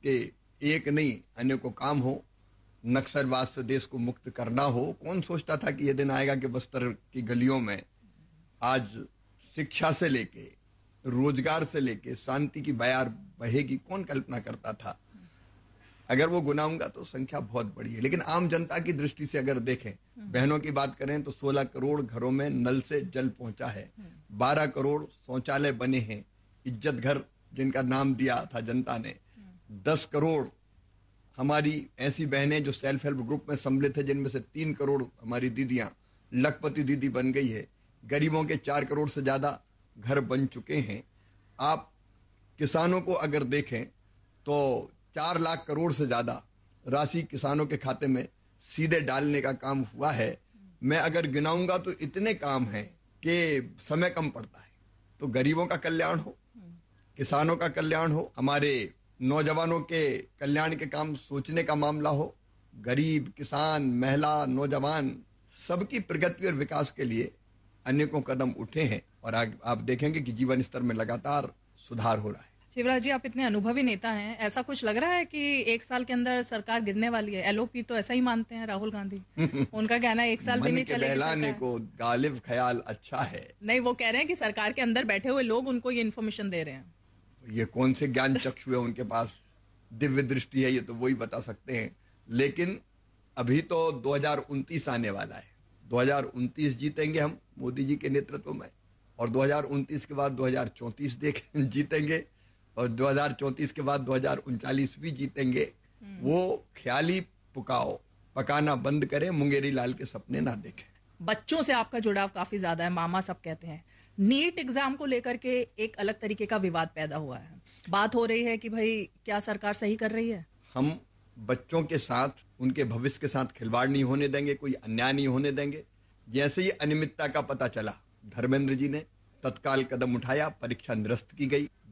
कि एक नहीं अनेकों काम हो, नक्सलवाद से देश को मुक्त करना हो। कौन सोचता था कि यह दिन आएगा कि बस्तर की गलियों में आज शिक्षा से लेके, रोजगार से लेके शांति की बयार बहेगी। कौन कल्पना करता था। अगर वो गुनाऊंगा तो संख्या बहुत बड़ी है, लेकिन आम जनता की दृष्टि से अगर देखें, बहनों की बात करें तो 16 करोड़ घरों में नल से जल पहुंचा है, 12 करोड़ शौचालय बने हैं, इज्जत घर जिनका नाम दिया था जनता ने, 10 करोड़ हमारी ऐसी बहनें जो सेल्फ हेल्प ग्रुप में सम्मिलित है, जिनमें से 3 करोड़ हमारी दीदियां लखपति दीदी बन गई है। गरीबों के 4 करोड़ से ज्यादा घर बन चुके हैं। आप किसानों को अगर देखें तो 4 लाख करोड़ से ज्यादा राशि किसानों के खाते में सीधे डालने का काम हुआ है। मैं अगर गिनाऊंगा तो इतने काम हैं कि समय कम पड़ता है। तो गरीबों का कल्याण हो, किसानों का कल्याण हो, हमारे नौजवानों के कल्याण के काम सोचने का मामला हो, गरीब, किसान, महिला, नौजवान सबकी प्रगति और विकास के लिए अनेकों कदम उठे हैं और आप देखेंगे कि जीवन स्तर में लगातार सुधार हो रहा है। शिवराज जी, आप इतने अनुभवी नेता हैं, ऐसा कुछ लग रहा है कि 1 साल के अंदर सरकार गिरने वाली है? एलओपी तो ऐसा ही मानते हैं राहुल गांधी। उनका कहना है 1 साल भी नहीं चलेगी। बहलाने को गालिब ख्याल अच्छा है। नहीं, वो कह रहे हैं कि सरकार के अंदर बैठे हुए लोग उनको ये इन्फॉर्मेशन दे रहे हैं। ये कौन से ज्ञान चक्षु है उनके पास, दिव्य दृष्टि है, ये तो वही बता सकते हैं। लेकिन अभी तो 2029 आने वाला है। 2029 जीतेंगे हम मोदी जी के नेतृत्व में, और 2029 के बाद 2034 जीतेंगे, और 2034 के बाद 2039 भी जीतेंगे। वो ख्याली पकाना बंद करें, मुंगेरी लाल के सपने ना देखें। बच्चों से आपका जुड़ाव काफी ज्यादा है, मामा सब कहते हैं। नीट एग्जाम को लेकर के एक अलग तरीके का विवाद पैदा हुआ है। बात हो रही है कि भाई क्या सरकार सही कर रही है? हम बच्चों के साथ, उनके भविष्य के साथ खिलवाड़ नहीं होने देंगे, कोई अन्याय नहीं होने देंगे। जैसे ही अनियमितता का पता चला, धर्मेंद्र जी ने तत्काल कदम उठाया, परीक्षा निरस्त की गई।